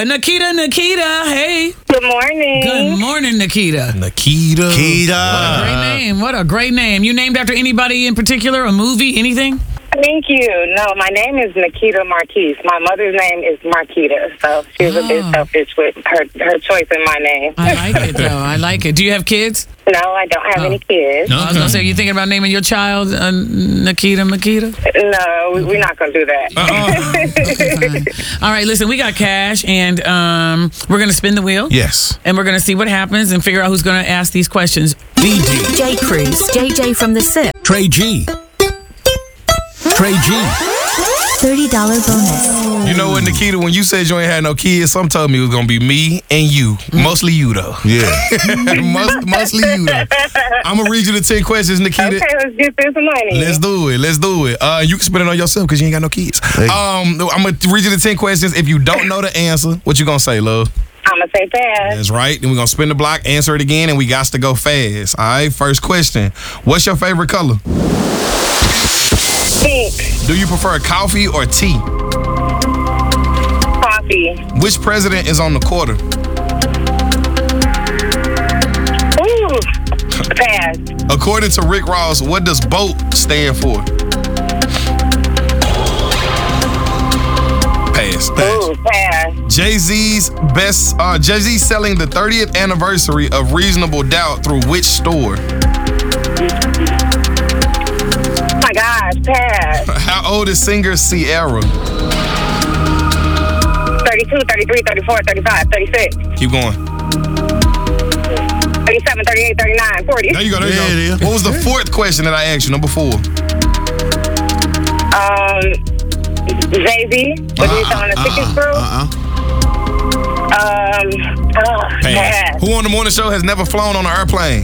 Nikita, hey. Good morning. Good morning, Nikita. Nikita. What a great name. What a great name. You named after anybody in particular, a movie, anything? Thank you. No, my name is Nikita Marquise. My mother's name is Marquita, so she's a bit selfish with her choice in my name. I like it, though. I like it. Do you have kids? No, I don't have any kids. I was going to say, you thinking about naming your child Nikita Makita? No, we're not going to do that. Okay, all right, listen, we got cash, and we're going to spin the wheel. Yes. And we're going to see what happens and figure out who's going to ask these questions. BG. J. Cruz. JJ from the SIP. Trey G. Trey G. $30 bonus. You know what, Nikita, when you said you ain't had no kids, some told me it was going to be me and you. Mostly you, though. Yeah. Mostly you, though. I'm going to read you the 10 questions, Nikita. Okay, let's get this money. Let's do it. You can spend it on yourself because you ain't got no kids. Hey. I'm going to read you the 10 questions. If you don't know the answer, what you going to say, love? I'm going to say pass. That's right. Then we're going to spin the block, answer it again, and we got to go fast. All right, first question. What's your favorite color? Pink. Do you prefer coffee or tea? Coffee. Which president is on the quarter? Ooh. Pass. According to Rick Ross, what does BOAT stand for? Pass. Ooh, pass. Jay-Z's selling the 30th anniversary of Reasonable Doubt through which store? Oh my gosh, pass. How old is singer Ciara? 32, 33, 34, 35, 36, Keep going. 37, 38, 39, 40. There you go. There it is. What was the fourth question that I asked you? Number 4. Jay-Z. Was he selling a ticket crew? Pass. Who on the morning show has never flown on an airplane?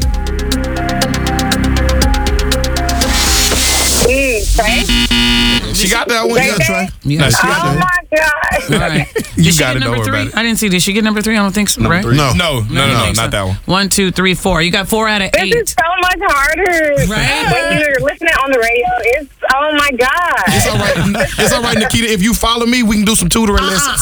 Trey? She got that one. Trey? Trey. Yeah. No, she got Oh that. my God. All right. You Did she got get it, don't number worry 3? about it. I didn't see. Did she get number 3? I don't think so, right? No, not that one. 1, 2, 3, 4. You got 4 out of 8. This is so much harder. Right? When you're listening on the radio, it's, oh my God. It's all right, Nikita. If you follow me, we can do some tutoring lessons.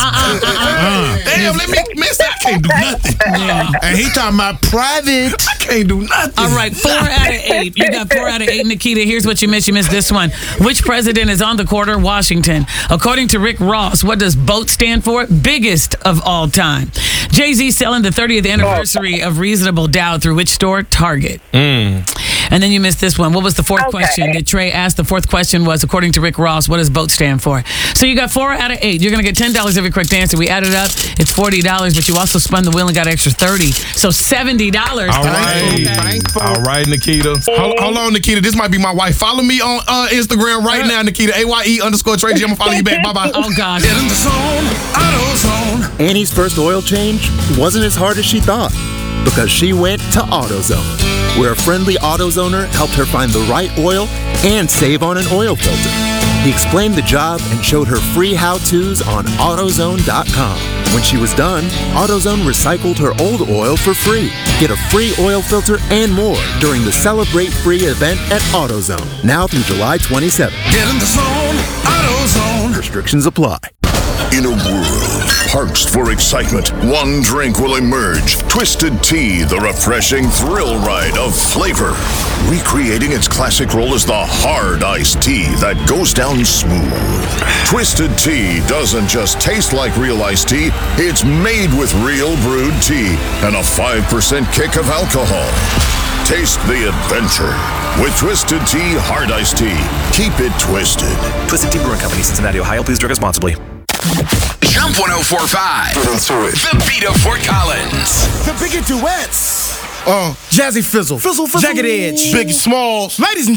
Damn, let me miss that. I can't do nothing. Yeah. And he talking about private. I can't do nothing. All right, 4 out of 8. You got 4 out of 8, Nikita. Here's what you missed. You missed this one. Which president is on the quarter? Washington. According to Rick Ross, what does BOAT stand for? Biggest of all time. Jay-Z selling the 30th anniversary of Reasonable Doubt through which store? Target. And then you missed this one. What was the fourth question that Trey asked? The fourth question was, according to Rick Ross, what does BOAT stand for? So you got 4 out of 8. You're going to get $10 every correct answer. We added up. It's $40, but you also spun the wheel and got an extra $30. So $70. All right. All right, Nikita. Hold on, Nikita. This might be my wife. Follow me on Instagram right now, Nikita. AYE_Trey G. I'm going to follow you back. Bye-bye. Oh, gosh. Get in the zone. AutoZone. Annie's first oil change wasn't as hard as she thought because she went to AutoZone, where a friendly AutoZoner helped her find the right oil and save on an oil filter. He explained the job and showed her free how-tos on AutoZone.com. When she was done, AutoZone recycled her old oil for free. Get a free oil filter and more during the Celebrate Free event at AutoZone, now through July 27th. Get in the zone. AutoZone. Restrictions apply. In a world parched for excitement, one drink will emerge. Twisted Tea, the refreshing thrill ride of flavor. Recreating its classic role as the hard iced tea that goes down smooth. Twisted Tea doesn't just taste like real iced tea, it's made with real brewed tea and a 5% kick of alcohol. Taste the adventure with Twisted Tea Hard Iced Tea. Keep it twisted. Twisted Tea Brewing Company, Cincinnati, Ohio. Please drink responsibly. Jump 104.5. The beat of Fort Collins. The bigger duets. Jazzy Fizzle. Jagged Edge. Biggie Smalls. Ladies and